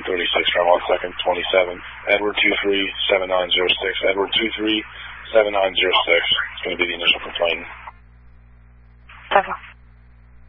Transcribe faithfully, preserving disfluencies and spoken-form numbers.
thirty-six, from one second, twenty-seven. Edward two three seven nine zero six. Edward two three seven nine zero six. It's going to be the initial complaint. Seven.